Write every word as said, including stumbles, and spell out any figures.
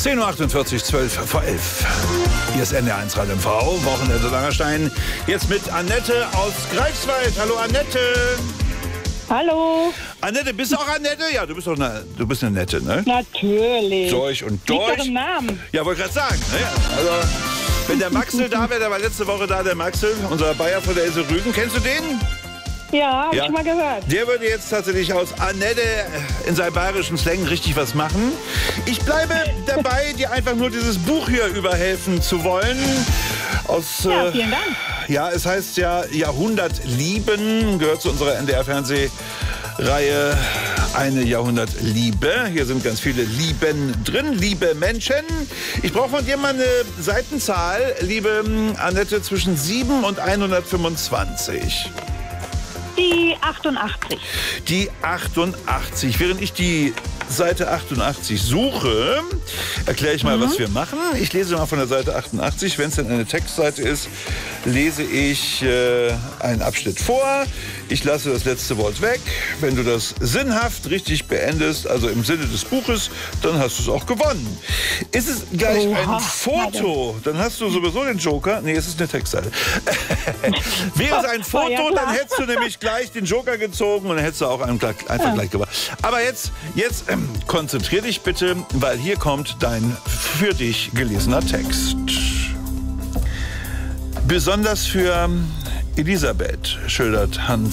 zehn Uhr achtundvierzig, zwölf vor elf. Hier ist N D R eins Radio M V, Wochenende Langerstein. Jetzt mit Annette aus Greifswald. Hallo Annette. Hallo. Annette, bist du auch Annette? Ja, du bist doch eine, du bist eine Nette, ne? Natürlich. Durch und Liegt durch. doch im Namen. Ja, wollte gerade sagen. Ne? Also, wenn der Maxel da wäre, der war letzte Woche da, der Maxel, unser Bayer von der Insel Rügen. Kennst du den? Ja, hab Ja. ich schon mal gehört. Der würde jetzt tatsächlich aus Annette in seinem bayerischen Slang richtig was machen. Ich bleibe dabei, dir einfach nur dieses Buch hier überhelfen zu wollen. Aus, Ja, äh, vielen Dank. ja, es heißt ja Jahrhundertlieben, gehört zu unserer N D R-Fernsehreihe Eine Jahrhundertliebe. Hier sind ganz viele Lieben drin, liebe Menschen. Ich brauche von dir mal eine Seitenzahl, liebe Annette, zwischen sieben und hundertfünfundzwanzig. Die achtundachtzig. Die achtundachtzig. Während ich die Seite achtundachtzig suche, erkläre ich mal, mhm. was wir machen. Ich lese mal von der Seite achtundachtzig. Wenn es denn eine Textseite ist, lese ich äh, einen Abschnitt vor. Ich lasse das letzte Wort weg. Wenn du das sinnhaft richtig beendest, also im Sinne des Buches, dann hast du es auch gewonnen. Ist es gleich Oha, ein Foto, dann hast du sowieso den Joker. Nee, es ist eine Textseite. Wäre es ein Foto, ja, dann hättest du nämlich gleich den Joker gezogen und dann hättest du auch einen gleich, einfach ja. gleich gemacht. Aber jetzt, jetzt ähm, konzentrier dich bitte, weil hier kommt dein für dich gelesener Text. Besonders für Elisabeth schildert Hans